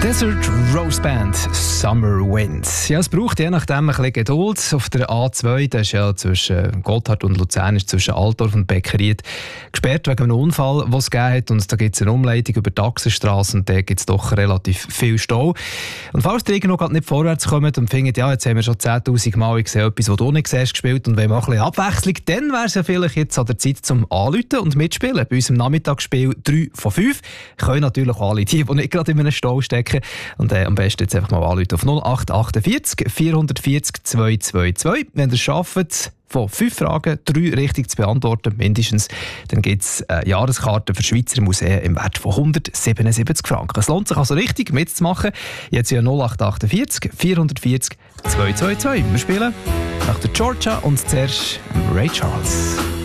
Desert Rose Band, Summer Winds. Ja, es braucht je nachdem ein bisschen Geduld. Auf der A2, das ist ja zwischen Gotthard und Luzern, ist zwischen Altdorf und Beckeried gesperrt wegen einem Unfall, den es gegeben hat. Und da gibt es eine Umleitung über die Achsenstrasse und da gibt es doch relativ viel Stau. Und falls ihr noch nicht vorwärts kommt und findet, ja, jetzt haben wir schon 10'000 Mal gesehen, etwas, was du nicht siehst, gespielt und wollen mal ein bisschen Abwechslung, dann wäre es ja vielleicht jetzt an der Zeit zum Anrufen und mitspielen. Bei unserem Nachmittagsspiel 3 von 5 können natürlich auch alle die nicht gerade in einem Stau stecken. Und am besten jetzt einfach mal anrufen auf 0848 440 222. Wenn ihr es schafft, von 5 Fragen 3 richtig zu beantworten, mindestens, dann gibt es eine Jahreskarte für Schweizer Museen im Wert von 177 Franken. Es lohnt sich also richtig mitzumachen. Jetzt ja 0848 440 222. Wir spielen nach der Georgia und zuerst Ray Charles.